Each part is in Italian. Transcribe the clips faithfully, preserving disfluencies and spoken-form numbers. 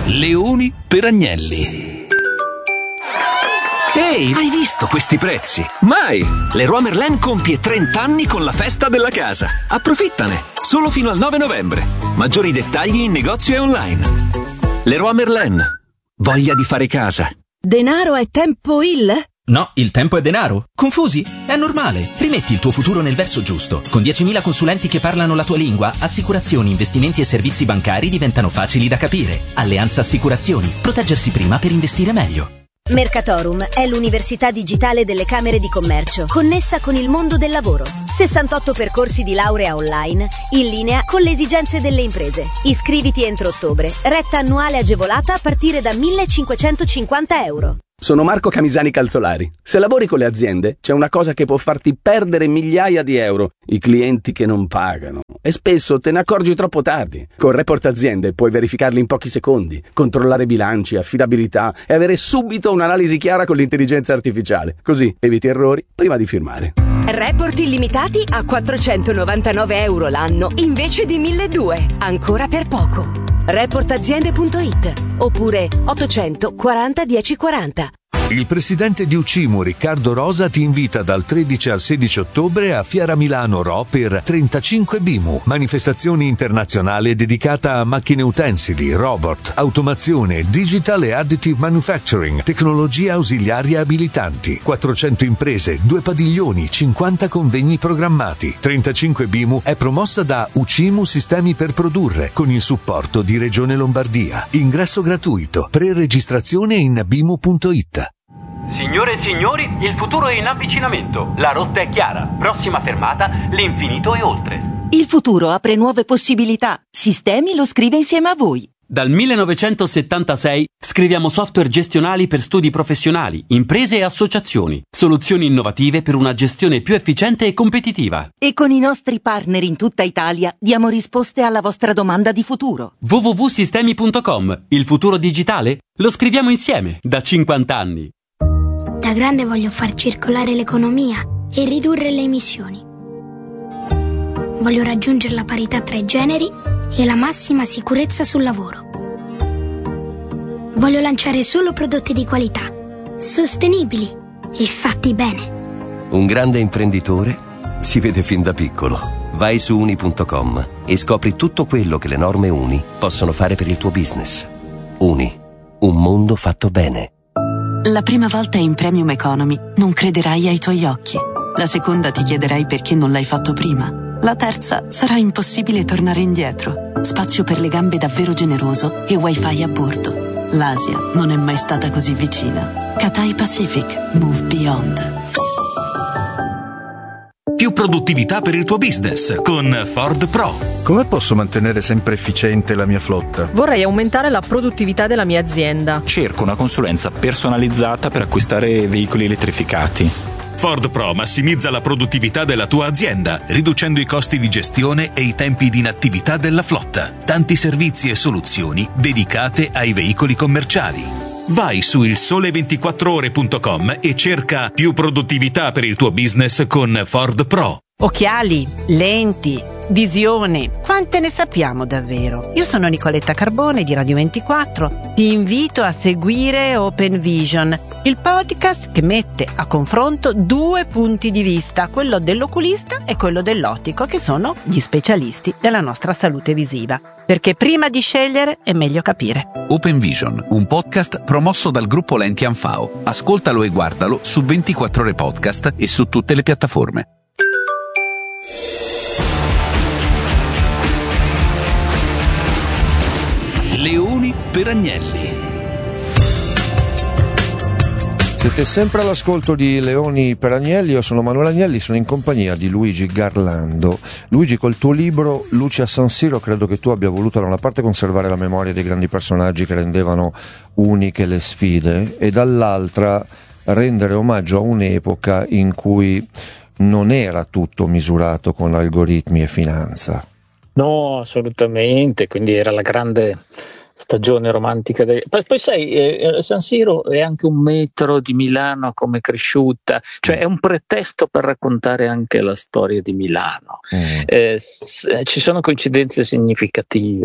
Leoni per Agnelli. Ehi, hai visto questi prezzi? Mai! Leroy Merlin compie trenta anni con la festa della casa. Approfittane! Solo fino al nove novembre. Maggiori dettagli in negozio e online. Leroy Merlin. Voglia di fare casa. Denaro è tempo il? No, il tempo è denaro. Confusi? È normale. Rimetti il tuo futuro nel verso giusto. Con diecimila consulenti che parlano la tua lingua, assicurazioni, investimenti e servizi bancari diventano facili da capire. Alleanza Assicurazioni. Proteggersi prima per investire meglio. Mercatorum è l'università digitale delle Camere di Commercio, connessa con il mondo del lavoro. sessantotto percorsi di laurea online, in linea con le esigenze delle imprese. Iscriviti entro ottobre. Retta annuale agevolata a partire da millecinquecentocinquanta euro. Sono Marco Camisani Calzolari. Se lavori con le aziende, c'è una cosa che può farti perdere migliaia di euro: i clienti che non pagano. E spesso te ne accorgi troppo tardi. Con Report Aziende puoi verificarli in pochi secondi, controllare bilanci, affidabilità e avere subito un'analisi chiara con l'intelligenza artificiale. Così eviti errori prima di firmare. Report illimitati a quattrocentonovantanove euro l'anno invece di milleduecento. Ancora per poco. report aziende punto it oppure ottocento quaranta dieci quaranta. Il presidente di Ucimo, Riccardo Rosa, ti invita dal tredici al sedici ottobre a Fiera Milano Ro per trentacinque B I M U, manifestazione internazionale dedicata a macchine utensili, robot, automazione, digital e additive manufacturing, tecnologie ausiliarie abilitanti, quattrocento imprese, due padiglioni, cinquanta convegni programmati. trentacinque B I M U è promossa da Ucimo Sistemi per Produrre con il supporto di Regione Lombardia. Ingresso gratuito, pre-registrazione in bimu punto it. Signore e signori, il futuro è in avvicinamento. La rotta è chiara. Prossima fermata, l'infinito e oltre. Il futuro apre nuove possibilità. Sistemi lo scrive insieme a voi. Dal millenovecentosettantasei scriviamo software gestionali per studi professionali, imprese e associazioni. Soluzioni innovative per una gestione più efficiente e competitiva. E con i nostri partner in tutta Italia diamo risposte alla vostra domanda di futuro. w w w punto sistemi punto com. Il futuro digitale? Lo scriviamo insieme, da cinquanta anni. Da grande voglio far circolare l'economia e ridurre le emissioni. Voglio raggiungere la parità tra i generi e la massima sicurezza sul lavoro. Voglio lanciare solo prodotti di qualità, sostenibili e fatti bene. Un grande imprenditore si vede fin da piccolo. Vai su uni punto com e scopri tutto quello che le norme Uni possono fare per il tuo business. Uni, un mondo fatto bene. La prima volta in Premium Economy non crederai ai tuoi occhi. La seconda ti chiederai perché non l'hai fatto prima. La terza sarà impossibile tornare indietro. Spazio per le gambe davvero generoso e wifi a bordo. L'Asia non è mai stata così vicina. Cathay Pacific. Move Beyond. Più produttività per il tuo business con Ford Pro. Come posso mantenere sempre efficiente la mia flotta? Vorrei aumentare la produttività della mia azienda. Cerco una consulenza personalizzata per acquistare veicoli elettrificati. Ford Pro massimizza la produttività della tua azienda, riducendo i costi di gestione e i tempi di inattività della flotta. Tanti servizi e soluzioni dedicate ai veicoli commerciali. Vai su il sole ventiquattro ore punto com e cerca più produttività per il tuo business con Ford Pro. Occhiali, lenti, visione, quante ne sappiamo davvero? Io sono Nicoletta Carbone di Radio ventiquattro. Ti invito a seguire Open Vision, il podcast che mette a confronto due punti di vista, quello dell'oculista e quello dell'ottico, che sono gli specialisti della nostra salute visiva. Perché prima di scegliere è meglio capire. Open Vision, un podcast promosso dal gruppo Lenti Anfao. Ascoltalo e guardalo su ventiquattro ore podcast e su tutte le piattaforme. Leoni per Agnelli. Siete sempre all'ascolto di Leoni per Agnelli, io sono Manuel Agnelli, sono in compagnia di Luigi Garlando. Luigi, col tuo libro Luci a San Siro credo che tu abbia voluto da una parte conservare la memoria dei grandi personaggi che rendevano uniche le sfide e dall'altra rendere omaggio a un'epoca in cui non era tutto misurato con algoritmi e finanza. No, assolutamente, quindi era la grande stagione romantica. De... Poi, poi sai, eh, San Siro è anche un metro di Milano come cresciuta, cioè è un pretesto per raccontare anche la storia di Milano. Mm. Eh, s- ci sono coincidenze significative.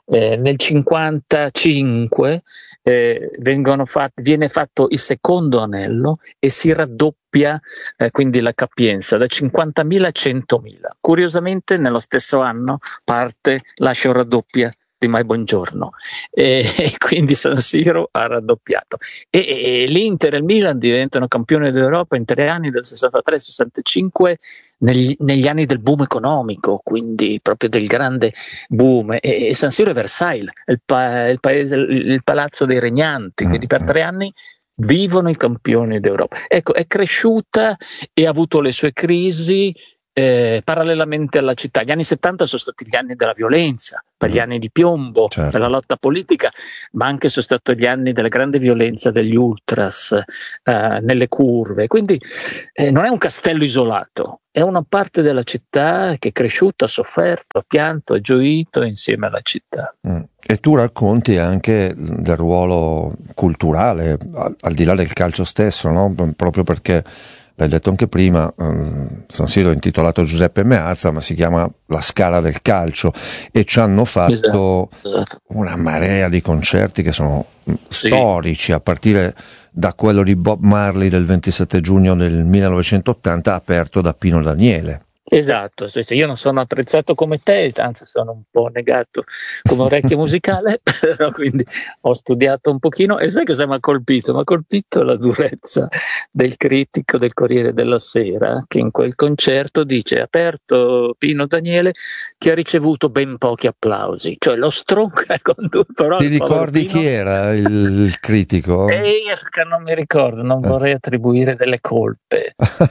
Eh, nel cinquantacinque eh, vengono fatti, viene fatto il secondo anello e si raddoppia eh, quindi la capienza da cinquantamila a centomila. Curiosamente nello stesso anno parte Lascio raddoppia di Mai Buongiorno e, e quindi San Siro ha raddoppiato e, e l'Inter e il Milan diventano campioni d'Europa in tre anni, del sessantatré sessantacinque, negli, negli anni del boom economico, quindi proprio del grande boom, e, e San Siro è Versailles, il, pa, il paese, il, il palazzo dei regnanti, quindi per tre anni vivono i campioni d'Europa. Ecco, è cresciuta e ha avuto le sue crisi. Eh, parallelamente alla città, gli anni settanta sono stati gli anni della violenza, per gli anni di piombo, certo, della lotta politica, ma anche sono stati gli anni della grande violenza degli ultras eh, nelle curve, quindi eh, non è un castello isolato, è una parte della città che è cresciuta, ha sofferto, ha pianto, ha gioito insieme alla città. Mm. E tu racconti anche del ruolo culturale, al, al di là del calcio stesso, no? Proprio perché l'hai detto anche prima, um, San Siro è intitolato Giuseppe Meazza, ma si chiama la Scala del Calcio, e ci hanno fatto esatto, esatto. una marea di concerti che sono sì. storici, a partire da quello di Bob Marley del ventisette giugno del millenovecentottanta, aperto da Pino Daniele. Esatto, io non sono attrezzato come te, anzi sono un po' negato come orecchio musicale, però quindi ho studiato un pochino e sai cosa mi ha colpito? Mi ha colpito la durezza del critico del Corriere della Sera, che in quel concerto dice aperto Pino Daniele, che ha ricevuto ben pochi applausi, cioè lo stronca con due parole. Ti ricordi chi era il, il critico? Eh, non mi ricordo, non vorrei attribuire delle colpe,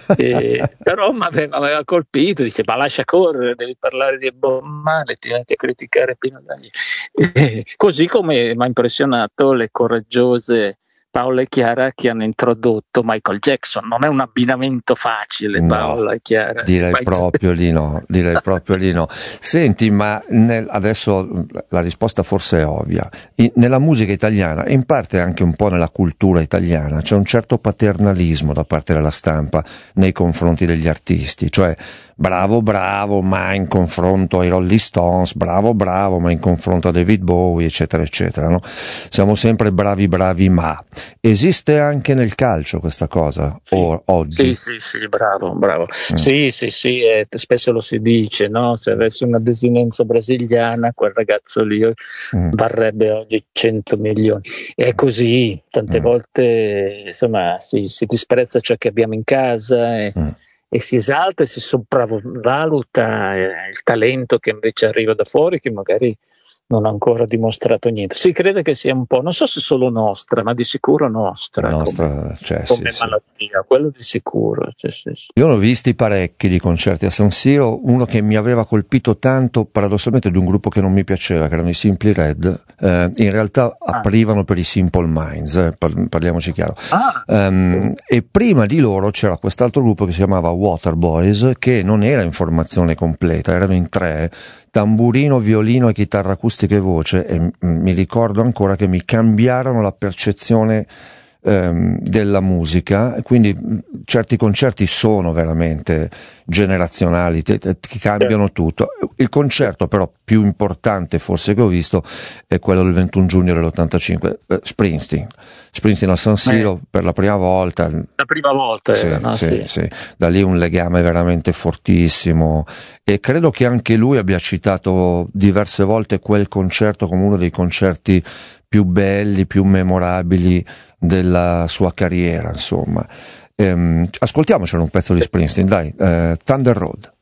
eh, però mi aveva colpito. Dice ma lascia correre, devi parlare di Bob Marley, ti metti a criticare Pino Daniele. Eh, così come mi ha impressionato le coraggiose Paola e Chiara che hanno introdotto Michael Jackson. Non è un abbinamento facile, no, Paola e Chiara. Direi Michael proprio Jackson. di no, direi proprio di no. Senti, ma nel, adesso la risposta forse è ovvia. In, nella musica italiana, e in parte anche un po' nella cultura italiana, c'è un certo paternalismo da parte della stampa nei confronti degli artisti, cioè bravo bravo ma in confronto ai Rolling Stones, bravo bravo ma in confronto a David Bowie, eccetera eccetera, no? Siamo sempre bravi bravi ma esiste anche nel calcio questa cosa sì, o, oggi? Sì, sì, sì, bravo, bravo. Mm. Sì, sì, sì, eh, spesso lo si dice, no? Se avessi una desinenza brasiliana, quel ragazzo lì mm. varrebbe oggi cento milioni. E è così, tante mm. volte, insomma, si, si disprezza ciò che abbiamo in casa e, mm. e si esalta e si sopravvaluta eh, il talento che invece arriva da fuori, che magari non ha ancora dimostrato niente. Si crede che sia un po', non so se solo nostra, ma di sicuro nostra, nostra come, cioè, come sì, malattia, sì. quello di sicuro. Cioè, sì, sì. Io ne ho visti parecchi di concerti a San Siro, uno che mi aveva colpito tanto, paradossalmente, di un gruppo che non mi piaceva, che erano i Simply Red, eh, in realtà ah. aprivano per i Simple Minds, eh, parliamoci chiaro. Ah. Um, e prima di loro c'era quest'altro gruppo che si chiamava Waterboys, che non era in formazione completa, erano in tre, tamburino, violino e chitarra acustica e voce, e m- mi ricordo ancora che mi cambiarono la percezione ehm, della musica, quindi certi concerti sono veramente generazionali, ti, ti cambiano tutto. Il concerto però più importante forse che ho visto è quello del ventuno giugno dell'ottantacinque, eh, Springsteen Springsteen a San Siro eh. per la prima volta. La prima volta, sì, era, no? sì, sì. sì. Da lì un legame veramente fortissimo, e credo che anche lui abbia citato diverse volte quel concerto come uno dei concerti più belli, più memorabili della sua carriera, insomma. Ehm, ascoltiamocelo un pezzo di Springsteen, dai, eh, Thunder Road.